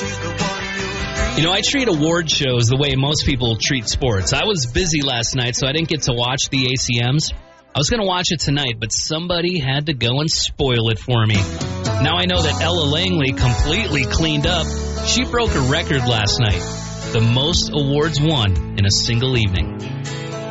You know, I treat award shows the way most people treat sports. I was busy last night, so I didn't get to watch the ACMs. I was going to watch it tonight, but somebody had to go and spoil it for me. Now I know that Ella Langley completely cleaned up. She broke a record last night. The most awards won in a single evening.